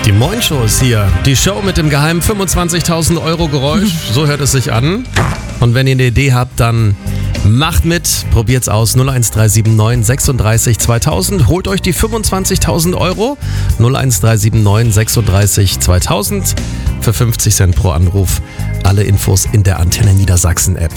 Die Moin-Show ist hier. Die Show mit dem geheimen 25.000 Euro Geräusch. So hört es sich an. Und wenn ihr eine Idee habt, dann macht mit. Probiert's aus. 01379 36 2000. Holt euch die 25.000 Euro. 01379 36 2000. Für 50 Cent pro Anruf. Alle Infos in der Antenne Niedersachsen App.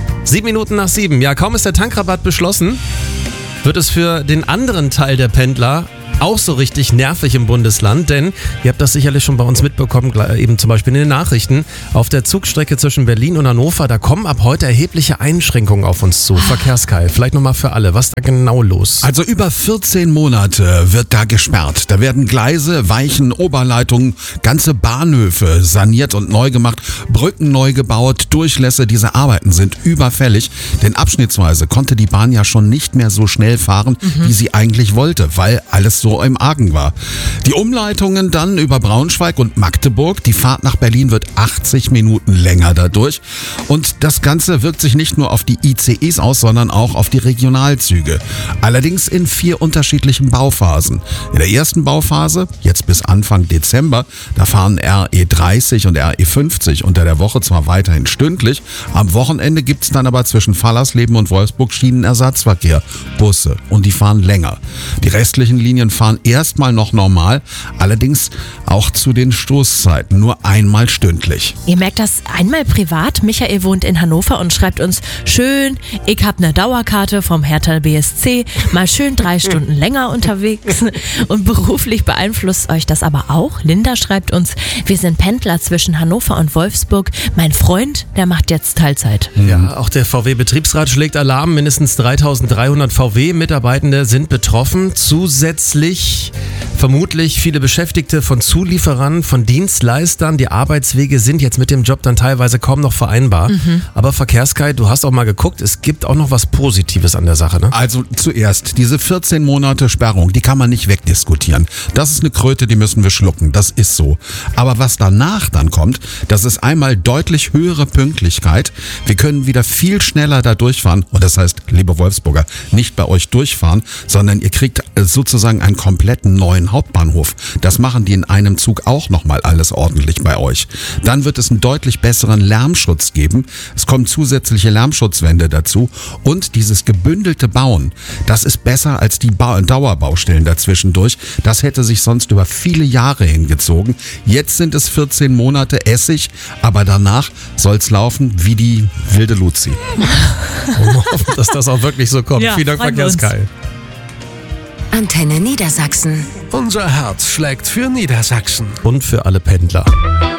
7:07. Ja, kaum ist der Tankrabatt beschlossen, wird es für den anderen Teil der Pendler auch so richtig nervig im Bundesland, denn ihr habt das sicherlich schon bei uns mitbekommen, eben zum Beispiel in den Nachrichten, auf der Zugstrecke zwischen Berlin und Hannover, da kommen ab heute erhebliche Einschränkungen auf uns zu. Verkehrskai, vielleicht nochmal für alle, was da genau los? Also über 14 Monate wird da gesperrt. Da werden Gleise, Weichen, Oberleitungen, ganze Bahnhöfe saniert und neu gemacht, Brücken neu gebaut, Durchlässe. Diese Arbeiten sind überfällig, denn abschnittsweise konnte die Bahn ja schon nicht mehr so schnell fahren, wie sie eigentlich wollte, weil alles so im Argen war. Die Umleitungen dann über Braunschweig und Magdeburg. Die Fahrt nach Berlin wird 80 Minuten länger dadurch. Und das Ganze wirkt sich nicht nur auf die ICEs aus, sondern auch auf die Regionalzüge. Allerdings in 4 unterschiedlichen Bauphasen. In der ersten Bauphase, jetzt bis Anfang Dezember, da fahren RE 30 und RE 50 unter der Woche zwar weiterhin stündlich. Am Wochenende gibt's dann aber zwischen Fallersleben und Wolfsburg Schienenersatzverkehr, Busse. Und die fahren länger. Die restlichen Linien fahren erstmal noch normal, allerdings auch zu den Stoßzeiten, nur einmal stündlich. Ihr merkt das einmal privat. Michael wohnt in Hannover und schreibt uns, schön, ich habe eine Dauerkarte vom Hertha BSC, mal schön 3 Stunden länger unterwegs. Und beruflich beeinflusst euch das aber auch. Linda schreibt uns, wir sind Pendler zwischen Hannover und Wolfsburg. Mein Freund, der macht jetzt Teilzeit. Ja, auch der VW-Betriebsrat schlägt Alarm. Mindestens 3.300 VW-Mitarbeitende sind betroffen. Zusätzlich vermutlich viele Beschäftigte von Zulieferern, von Dienstleistern. Die Arbeitswege sind jetzt mit dem Job dann teilweise kaum noch vereinbar. Aber Verkehrskai, du hast auch mal geguckt, es gibt auch noch was Positives an der Sache, ne? Also zuerst, diese 14 Monate Sperrung, die kann man nicht wegdiskutieren. Das ist eine Kröte, die müssen wir schlucken, das ist so. Aber was danach dann kommt, das ist einmal deutlich höhere Pünktlichkeit. Wir können wieder viel schneller da durchfahren. Und das heißt, liebe Wolfsburger, nicht bei euch durchfahren, sondern ihr kriegt sozusagen einen kompletten neuen Hauptbahnhof. Das machen die in einem Zug auch nochmal alles ordentlich bei euch. Dann wird es einen deutlich besseren Lärmschutz geben. Es kommen zusätzliche Lärmschutzwände dazu. Und dieses gebündelte Bauen, das ist besser als die Dauerbaustellen dazwischendurch. Das hätte sich sonst über viele Jahre hingezogen. Jetzt sind es 14 Monate Essig, aber danach soll es laufen wie die wilde Luzi. Und wir hoffen, dass das auch wirklich so kommt. Ja, Vielen Dank, freuen wir uns. Verkehrskai. Antenne Niedersachsen. Unser Herz schlägt für Niedersachsen. Und für alle Pendler.